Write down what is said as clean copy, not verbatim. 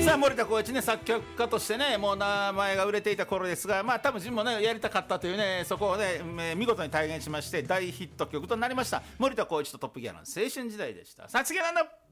さあ森田光一ね、作曲家としてねもう名前が売れていた頃ですが、まあ多分自分もねやりたかったというね、そこをね、見事に体現しまして大ヒット曲となりました。森田光一とトップギアの青春時代でした。さあ次は何だ。